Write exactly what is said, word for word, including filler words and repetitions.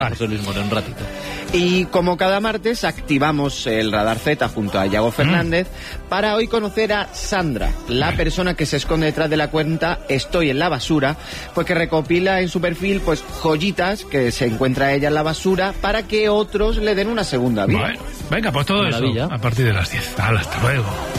Vale. José Luis Moreno, un ratito. Y como cada martes activamos el Radar Z junto a Yago Fernández mm. para hoy conocer a Sandra, la vale. persona que se esconde detrás de la cuenta Estoy en la basura, pues que recopila en su perfil pues joyitas que se encuentra ella en la basura para que otros le den una segunda vida. Bueno, venga, pues todo Maravilla. Eso a partir de las diez. Hasta luego.